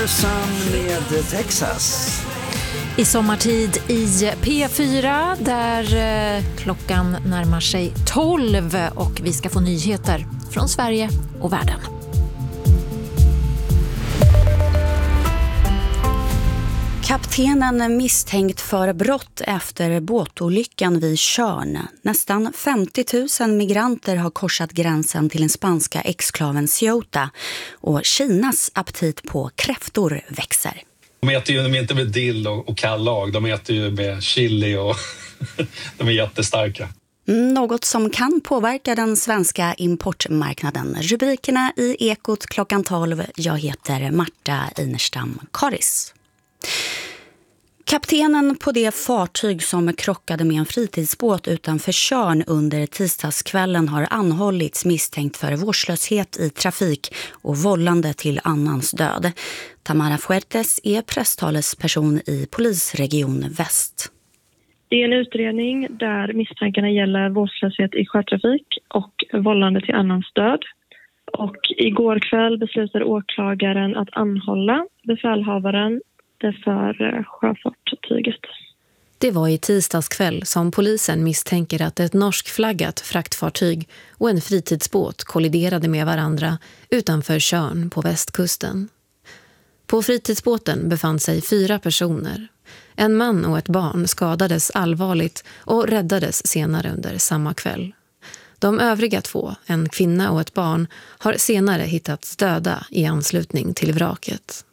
Med Texas. I sommartid i P4 där klockan närmar sig 12 och vi ska få nyheter från Sverige och världen. Kaptenen misstänkt för brott efter båtolyckan vid Tjörn. Nästan 50 000 migranter har korsat gränsen till den spanska exklaven Ceuta och Kinas aptit på kräftor växer. De äter ju inte med dill och kallag, de äter ju med chili och de är jättestarka. Något som kan påverka den svenska importmarknaden. Rubrikerna i Ekot klockan 12. Jag heter Marta Einerstam Karis. Kaptenen på det fartyg som krockade med en fritidsbåt utanför Tjörn under tisdagskvällen har anhållits misstänkt för vårdslöshet i trafik och vållande till annans död. Tamara Fuertes är presstalesperson i polisregion Väst. Det är en utredning där misstankarna gäller vårdslöshet i sjötrafik och vållande till annans död. Och igår kväll beslutade åklagaren att anhålla befälhavaren för sjöfartyget. Det var i tisdagskväll som polisen misstänker att ett norskflaggat fraktfartyg och en fritidsbåt kolliderade med varandra utanför Tjörn på västkusten. På fritidsbåten befann sig 4 personer. En man och ett barn skadades allvarligt och räddades senare under samma kväll. De övriga 2, en kvinna och ett barn, har senare hittats döda i anslutning till vraket.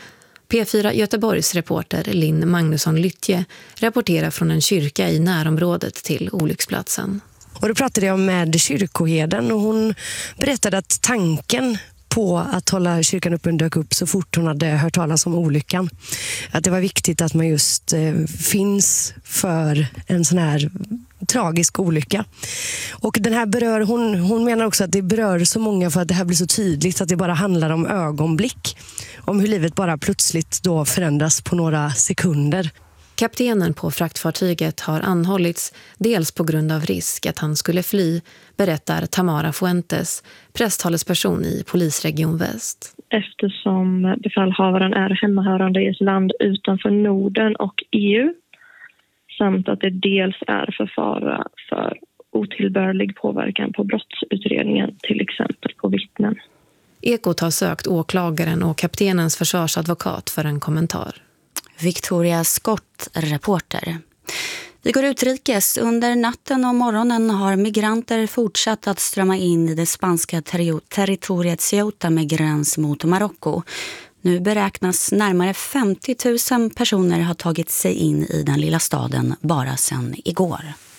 P4 Göteborgs reporter Linn Magnusson-Lyttje rapporterar från en kyrka i närområdet till olycksplatsen. Och då pratade jag med kyrkoherden och hon berättade att tanken på att hålla kyrkan öppen dök upp så fort hon hade hört talas om olyckan. Att det var viktigt att man just finns för en sån här tragisk olycka. Och den här hon menar också att det berör så många för att det här blir så tydligt att det bara handlar om ögonblick. Om hur livet bara plötsligt då förändras på några sekunder. Kaptenen på fraktfartyget har anhållits dels på grund av risk att han skulle fly, berättar Tamara Fuentes, presstalesperson i polisregion Väst. Eftersom befälhavaren är hemmahörande i ett land utanför Norden och EU samt att det dels är för fara för otillbörlig påverkan på brottsutredningen, till exempel på vittnen. Ekot har sökt åklagaren och kaptenens försvarsadvokat för en kommentar. Victoria Scott, reporter. Vi går utrikes. Under natten och morgonen har migranter fortsatt att strömma in i det spanska territoriet Ceuta med gräns mot Marocko. Nu beräknas närmare 50 000 personer ha tagit sig in i den lilla staden bara sedan igår.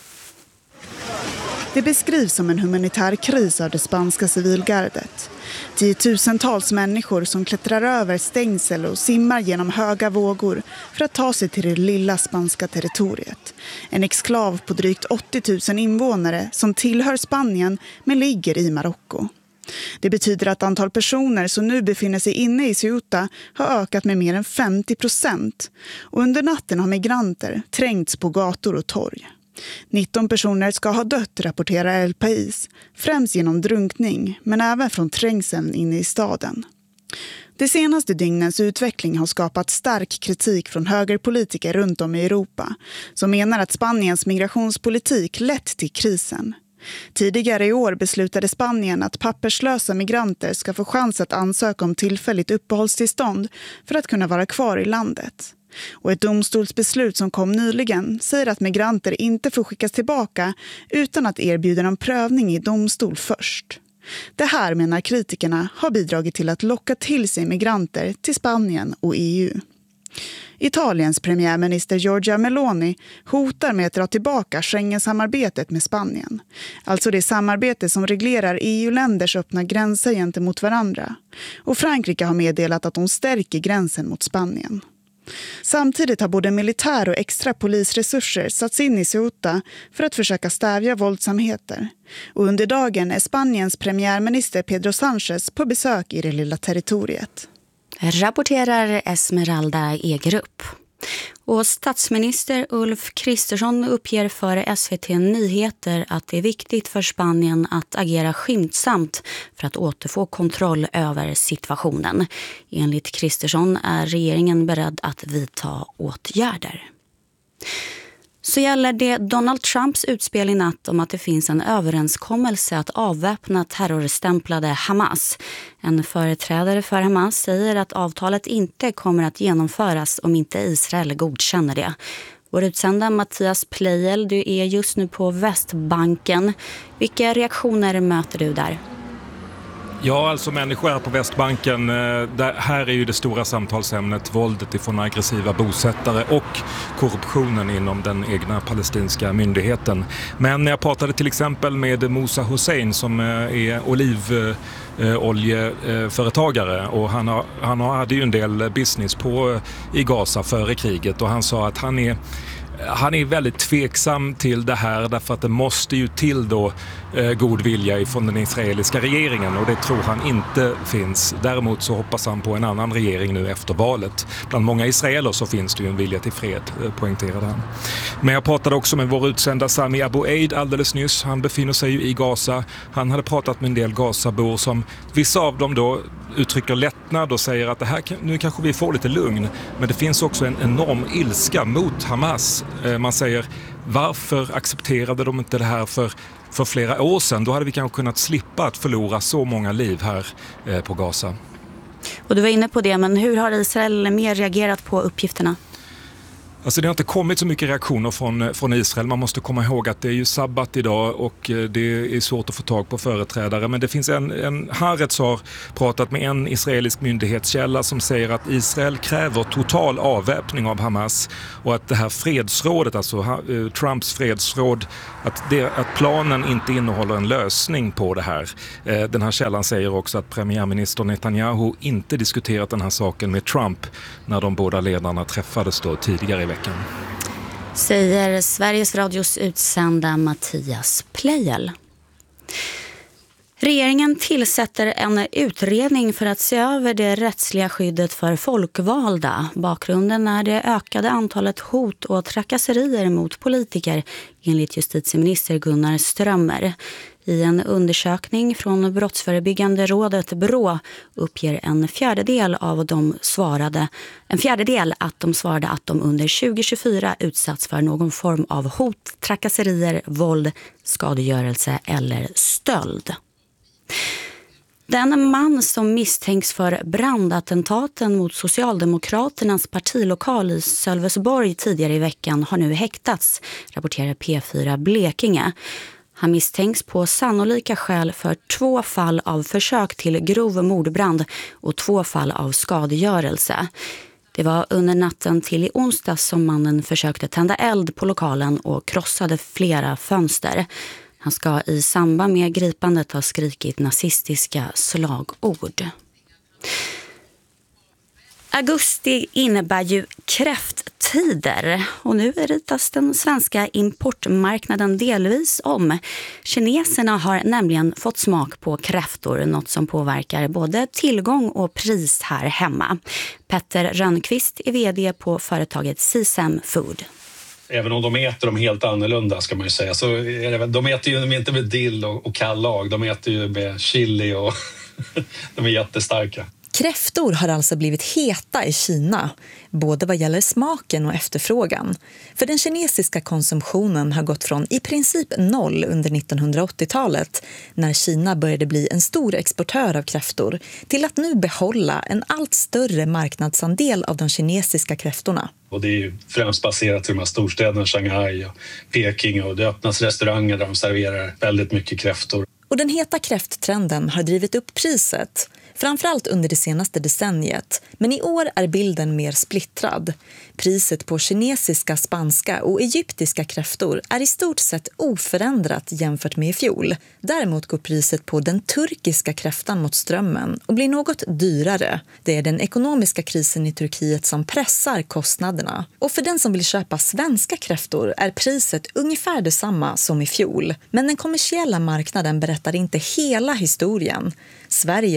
Det beskrivs som en humanitär kris av det spanska civilgardet. 10-tusentals människor som klättrar över stängsel och simmar genom höga vågor för att ta sig till det lilla spanska territoriet. En exklav på drygt 80 000 invånare som tillhör Spanien men ligger i Marocko. Det betyder att antal personer som nu befinner sig inne i Ceuta har ökat med mer än 50%. Och under natten har migranter trängts på gator och torg. 19 personer ska ha dött, rapporterar El País, främst genom drunkning men även från trängseln inne i staden. Det senaste dygnens utveckling har skapat stark kritik från högerpolitiker runt om i Europa som menar att Spaniens migrationspolitik lett till krisen. Tidigare i år beslutade Spanien att papperslösa migranter ska få chans att ansöka om tillfälligt uppehållstillstånd för att kunna vara kvar i landet. Och ett domstolsbeslut som kom nyligen säger att migranter inte får skickas tillbaka utan att erbjuda en prövning i domstol först. Det här, menar kritikerna, har bidragit till att locka till sig migranter till Spanien och EU. Italiens premiärminister Giorgia Meloni hotar med att dra tillbaka Schengen-samarbetet med Spanien. Alltså det samarbete som reglerar EU-länders öppna gränser gentemot varandra. Och Frankrike har meddelat att de stärker gränsen mot Spanien. Samtidigt har både militär och extra polisresurser satts in i Ceuta för att försöka stävja våldsamheter. Och under dagen är Spaniens premiärminister Pedro Sánchez på besök i det lilla territoriet. Rapporterar Esmeralda Egerup. Och statsminister Ulf Kristersson uppger för SVT Nyheter att det är viktigt för Spanien att agera skyndsamt för att återfå kontroll över situationen. Enligt Kristersson är regeringen beredd att vidta åtgärder. Så gäller det Donald Trumps utspel i natt om att det finns en överenskommelse att avväpna terrorstämplade Hamas. En företrädare för Hamas säger att avtalet inte kommer att genomföras om inte Israel godkänner det. Vår utsända Mattias Pleijel, du är just nu på Västbanken. Vilka reaktioner möter du där? Ja, alltså människor är på Västbanken. Här är ju det stora samtalsämnet våldet ifrån aggressiva bosättare och korruptionen inom den egna palestinska myndigheten. Men jag pratade till exempel med Musa Hussein som är olivoljeföretagare och han hade ju en del business i Gaza före kriget och han sa att han är väldigt tveksam till det här därför att det måste ju till då god vilja från den israeliska regeringen och det tror han inte finns. Däremot så hoppas han på en annan regering nu efter valet. Bland många israeler så finns det ju en vilja till fred, poängterade han. Men jag pratade också med vår utsända Sami Abu Eid alldeles nyss. Han befinner sig ju i Gaza. Han hade pratat med en del Gazabor som vissa av dem då uttrycker lättnad och säger att nu kanske vi får lite lugn. Men det finns också en enorm ilska mot Hamas. Man säger, varför accepterade de inte det här för flera år sedan? Då hade vi kanske kunnat slippa att förlora så många liv här på Gaza. Och du var inne på det, men hur har Israel mer reagerat på uppgifterna? Alltså det har inte kommit så mycket reaktioner från Israel. Man måste komma ihåg att det är ju sabbat idag och det är svårt att få tag på företrädare. Men det finns Haaretz har pratat med en israelisk myndighetskälla som säger att Israel kräver total avväpning av Hamas och att det här fredsrådet, alltså Trumps fredsråd, att planen inte innehåller en lösning på det här. Den här källan säger också att premiärminister Netanyahu inte diskuterat den här saken med Trump när de båda ledarna träffades då tidigare i veckan. Säger Sveriges Radios utsända Mattias Pleijel. Regeringen tillsätter en utredning för att se över det rättsliga skyddet för folkvalda. Bakgrunden är det ökade antalet hot och trakasserier mot politiker enligt justitieminister Gunnar Strömmer. I en undersökning från Brottsförebyggande rådet BRÅ uppger en fjärdedel att de svarade att de under 2024 utsatts för någon form av hot, trakasserier, våld, skadegörelse eller stöld. Den man som misstänks för brandattentaten mot Socialdemokraternas partilokal i Sölvesborg tidigare i veckan har nu häktats, rapporterar P4 Blekinge. Han misstänks på sannolika skäl för 2 fall av försök till grov mordbrand och 2 fall av skadegörelse. Det var under natten till i onsdag som mannen försökte tända eld på lokalen och krossade flera fönster. Han ska i samband med gripandet ha skrikit nazistiska slagord. Augusti innebär ju kräfttider och nu ritas den svenska importmarknaden delvis om. Kineserna har nämligen fått smak på kräftor, något som påverkar både tillgång och pris här hemma. Petter Rönnqvist är vd på företaget Sisam Food. Även om de äter dem helt annorlunda ska man ju säga, så de äter ju inte med dill och kallag, de äter ju med chili och de är jättestarka. Kräftor har alltså blivit heta i Kina, både vad gäller smaken och efterfrågan. För den kinesiska konsumtionen har gått från i princip 0 under 1980-talet, när Kina började bli en stor exportör av kräftor, till att nu behålla en allt större marknadsandel av de kinesiska kräftorna. Och det är ju främst baserat i de här storstäderna, Shanghai och Peking, och det öppnas restauranger där de serverar väldigt mycket kräftor. Och den heta kräfttrenden har drivit upp priset, framförallt under det senaste decenniet. Men i år är bilden mer splittrad. Priset på kinesiska, spanska och egyptiska kräftor är i stort sett oförändrat jämfört med i fjol. Däremot går priset på den turkiska kräftan mot strömmen och blir något dyrare. Det är den ekonomiska krisen i Turkiet som pressar kostnaderna. Och för den som vill köpa svenska kräftor är priset ungefär detsamma som i fjol. Men den kommersiella marknaden berättar inte hela historien. Sverige sticker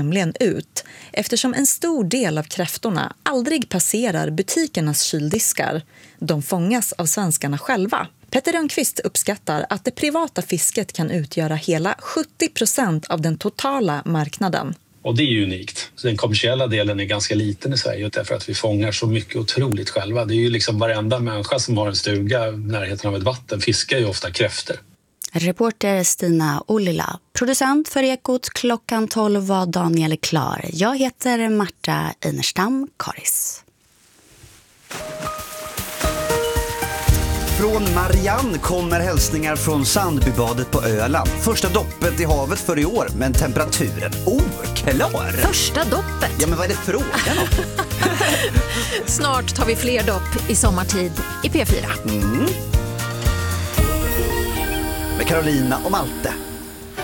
nämligen ut eftersom en stor del av kräftorna aldrig passerar butikernas kyldiskar. De fångas av svenskarna själva. Petter Rönnqvist uppskattar att det privata fisket kan utgöra hela 70% av den totala marknaden. Och det är ju unikt. Så den kommersiella delen är ganska liten i Sverige därför att vi fångar så mycket otroligt själva. Det är ju liksom varenda människa som har en stuga i närheten av ett vatten fiskar ju ofta kräftor. Reporter Stina Ollila. Producent för Ekot klockan 12 var Daniel Klar. Jag heter Marta Einerstam Karis. Från Marianne kommer hälsningar från Sandbybadet på Öland. Första doppet i havet för i år, men temperaturen oklar. Första doppet? Ja, men vad är det frågan om? Snart tar vi fler dopp i sommartid i P4. Med Carolina och Malte.